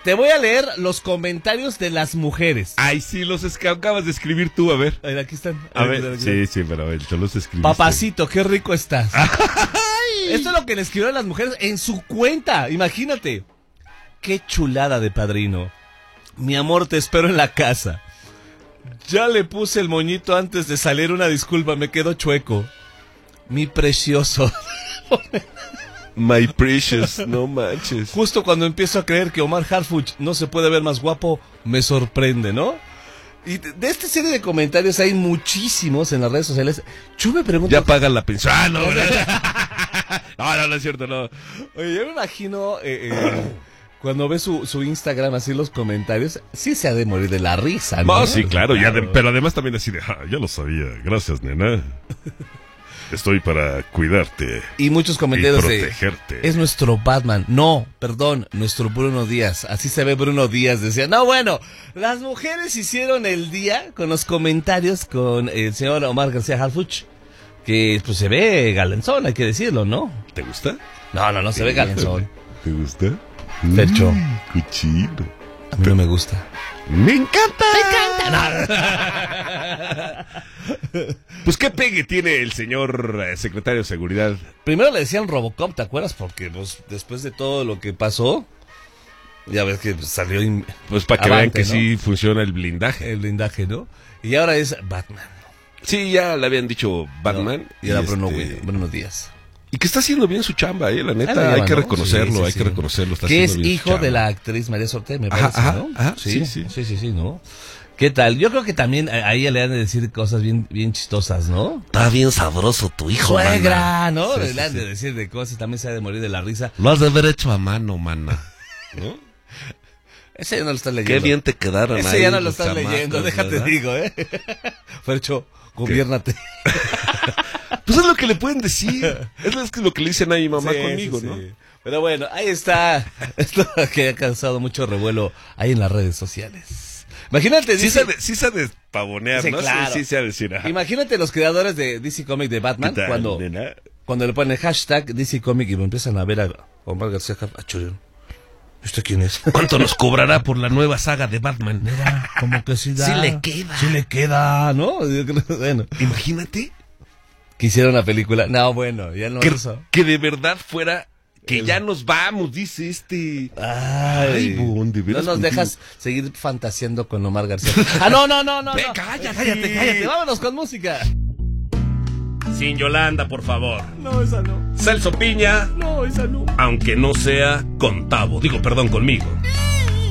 Te voy a leer los comentarios de las mujeres. Ay, sí, los acabas de escribir tú, a ver. Aquí están. A ver, sí, pero a ver, tú los escribiste. Papacito, qué rico estás. Esto es lo que le escribieron las mujeres en su cuenta, imagínate. Qué chulada de padrino. Mi amor, te espero en la casa. Ya le puse el moñito antes de salir, una disculpa, me quedó chueco. Mi precioso. My precious, no manches. Justo cuando empiezo a creer que Omar Harfuch no se puede ver más guapo, me sorprende, ¿no? Y de esta serie de comentarios hay muchísimos en las redes sociales. Yo me pregunto... Ya pagan la pensión. Ah, no, no es cierto, no. Oye, yo me imagino... cuando ves su Instagram, así los comentarios, sí se ha de morir de la risa, ¿no? No, sí, claro, pero además también así de, ya lo sabía, gracias, nena. Estoy para cuidarte. Y muchos comentarios y protegerte. Es nuestro Batman. No, perdón, nuestro Bruno Díaz. Así se ve Bruno Díaz, decía. No, bueno, las mujeres hicieron el día con los comentarios con el señor Omar García Harfuch, que pues se ve galanzón, hay que decirlo, ¿no? ¿Te gusta? No, se ve galanzón. ¿Te gusta? Fercho. Cuchillo. A mí no me gusta. ¡Me encanta! Pues qué pegue tiene el señor secretario de Seguridad. Primero le decían Robocop, ¿te acuerdas? Porque pues, después de todo lo que pasó, ya ves que salió... Pues para que vean que, ¿no? Sí funciona el blindaje. El blindaje, ¿no? Y ahora es Batman. Sí, ya le habían dicho Batman. No, y era Bruno Díaz. Y que está haciendo bien su chamba, la neta, hay que reconocerlo, hay que reconocerlo. Está que es bien hijo de la actriz María Sorté, me parece, ¿no? Sí, ¿no? ¿Qué tal? Yo creo que también a ella le han de decir cosas bien chistosas, ¿no? Está bien sabroso tu hijo, suegra, ¿no? Le han de decir de cosas, también se ha de morir de la risa. Lo has de haber hecho a mano, mana, ¿no? Ese ya no lo estás leyendo. Qué bien te quedaron ahí. Ese ya no lo estás leyendo, déjate digo, Fercho, gobiérnate. Pues es lo que le pueden decir. Es lo que le dicen a mi mamá conmigo, ¿no? Pero bueno, ahí está. Esto que ha causado mucho revuelo ahí en las redes sociales. Imagínate, sí se ha de pavonear, ¿no? Claro. Sí se ha de decir. Imagínate los creadores de DC Comics de Batman cuando le ponen hashtag DC Comics y empiezan a ver a Omar García Harfuch. ¿Usted quién es? ¿Cuánto nos cobrará por la nueva saga de Batman? Mira, como que sí da. Sí le queda, ¿no? Bueno, imagínate que hicieron la película. No, bueno, ya no eso. Que de verdad fuera que ya nos vamos, dice Ay, Bon, de veras. No nos dejas seguir fantaseando con Omar García. No. Cállate. Vámonos con música. Sin Yolanda, por favor. No, esa no. Celso Piña. No, esa no. Aunque no sea con Tavo. Digo, perdón, conmigo.